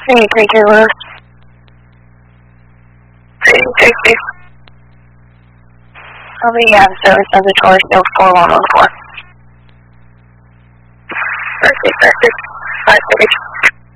332 Lewis. 332. I'll be on service of the Taurus Hill 4114. Perfect. 530.